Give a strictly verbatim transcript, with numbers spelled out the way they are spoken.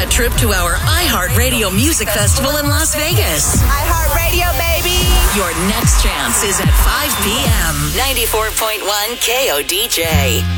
a trip to our iHeartRadio Music Festival in Las Vegas. iHeartRadio, baby! Your next chance is at five p.m. ninety-four point one K O D J.